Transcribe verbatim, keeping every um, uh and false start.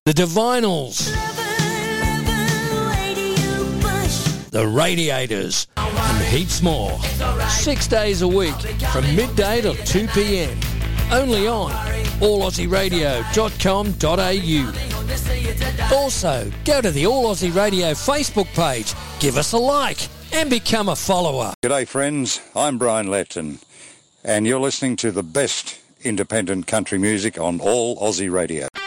The Divinals, the Radiators, and heaps more. Six days a week from midday till two p.m. Only on all aussie radio dot com dot a u. Also, go to the All Aussie Radio Facebook page, give us a like, and become a follower. G'day friends, I'm Brian Lepton, and you're listening to the best independent country music on All Aussie Radio.